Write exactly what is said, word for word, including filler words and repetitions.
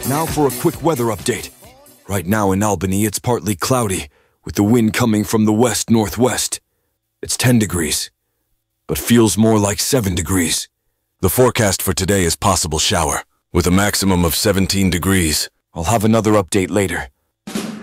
Now for a quick weather update. Right now in Albany, it's partly cloudy, with the wind coming from the west-northwest. It's ten degrees, but feels more like seven degrees. The forecast for today is possible shower, with a maximum of seventeen degrees. I'll have another update later.